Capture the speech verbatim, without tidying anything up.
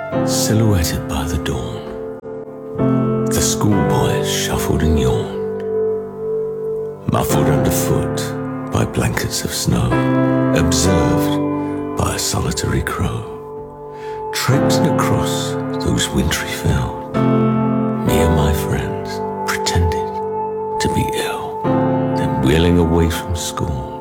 Silhouetted by the dawn, the schoolboys shuffled and yawned, muffled underfoot by blankets of snow, observed by a solitary crow. Traipsing across those wintry fields, me and my friends pretended to be ill, then wheeling away from school,